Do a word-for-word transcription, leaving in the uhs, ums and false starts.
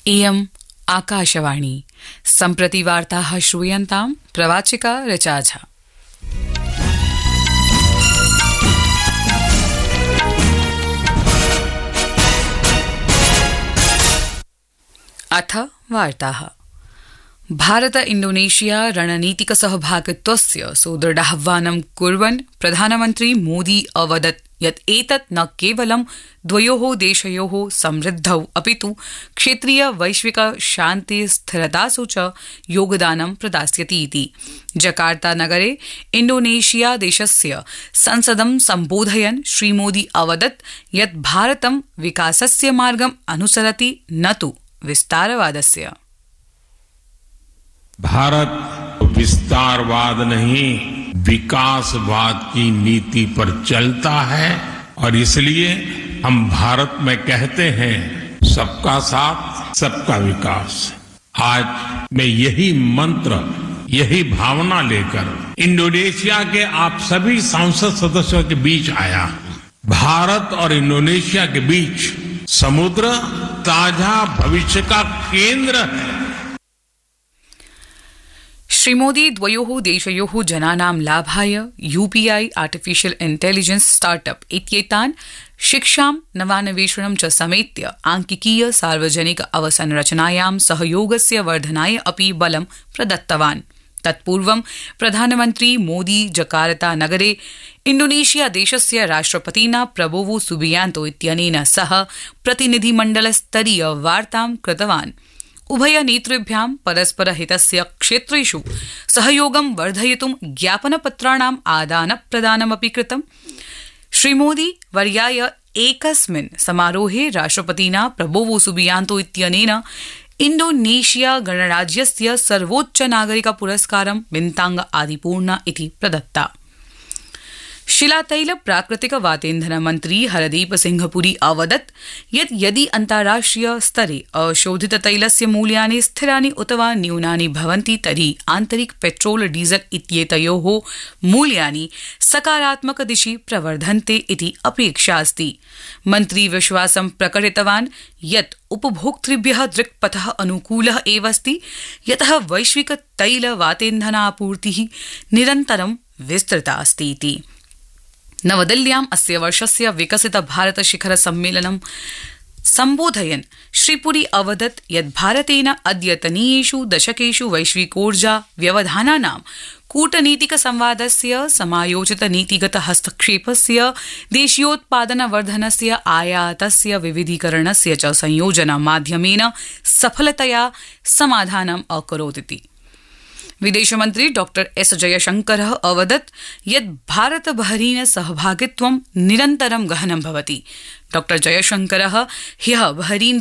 इयम् आकाशवाणी। सम्प्रति वार्ताः श्रूयन्ताम् प्रवाचिका ऋचा झा। अथ वार्ताः। भारत इंडोनेशिया रणनीतिक सहभागित्वस्य सुदृढाह्वानं कुर्वन् प्रधानमन्त्री मोदी अवदत् यत् एतत् न केवलं द्वयोः देशयोः समृद्धौ अपितु क्षेत्रीय वैश्विक शान्ति स्थिरतासु च योगदानं प्रदास्यति इति। जकार्ता नगरे इंडोनेशिया देशस्य संसदं सम्बोधयन् श्रीमोदी अवदत् यत् भारतं विकासस्य मार्गम् अनुसरति न तु विस्तारवादस्य। भारत विस्तारवाद नहीं विकासवाद की नीति पर चलता है और इसलिए हम भारत में कहते हैं सबका साथ सबका विकास। आज मैं यही मंत्र यही भावना लेकर इंडोनेशिया के आप सभी सांसद सदस्यों के बीच आया हूं। भारत और इंडोनेशिया के बीच समुद्र ताजा भविष्य का केंद्र है। श्री मोदी द्वयोः देशयोः जनानां लाभाय यूपीआई आर्टिफिशियल इंटेलिजेंस स्टार्टअप इत्येतान् शिक्षां नवान्वेषणं च समेत्य आंकिकीय सार्वजनिक अवसंरचनायां सहयोगस्य वर्धनाय अपि बलं प्रदत्तवान्। तत्पूर्वं प्रधानमन्त्री मोदी जकार्ता नगरे इंडोनेशिया देशस्य राष्ट्रपतिना प्रबोवो सुबियांतो इत्यनेन सह प्रतिनिधिमण्डलस्तरीय वार्तां कृतवान्। उभय नेतृभ्यां परस्पर हितस्य क्षेत्रेषु सहयोगं वर्धयितुं ज्ञापनपत्राणाम् आदानप्रदानमपि कृतम्। श्रीमोदी वर्याय एकस्मिन् समारोहे राष्ट्रपतिना प्रबोवो सुबियांतो इत्यनेन इंडोनेशिया गणराज्यस्य सर्वोच्च नागरिक पुरस्कारं बिन्तांग आदिपूर्णा इति प्रदत्ता। शिलातैल प्राकृतिक वातेन्धन मंत्री हरदीप सिंह पुरी अवदत् यत् यदि अन्ताराष्ट्रिय स्तरे अशोधित तैलस्य मूल्यानि स्थिरानि उत वा न्यूनानि भवन्ति तर्हि आन्तरिक पेट्रोल डीजल इत्येतयोः मूल्यानि सकारात्मक दिशि प्रवर्धन्ते इति अपेक्षा अस्ति। मन्त्री विश्वासं प्रकटितवान् यत् उपभोक्तृभ्यः दृक्पथः अनुकूलः एव अस्ति, यतः वैश्विक तैल वातेन्धनापूर्तिः निरन्तरं विस्तृता अस्ति इति। नवदिल्ल्याम् अस्य वर्षस्य विकसित भारत शिखर सम्मेलनं सम्बोधयन् श्रीपुरी अवदत् यत् भारतेन अद्यतनीयेषु दशकेषु वैश्विकोर्जा व्यवधानानां कूटनीतिक संवादस्य समायोजित नीतिगत हस्तक्षेपस्य देशीयोत्पादनवर्धनस्य आयातस्य विविधीकरणस्य च संयोजन माध्यमेन सफलतया समाधानम् अकरोत् इति। विदेशमन्त्री डॉक्टर एस जयशंकरः अवदत् यत् भारत बहरीन सहभागित्वं निरन्तरं गहनं भवति। डॉक्टर जयशंकरः ह्यः बहरीन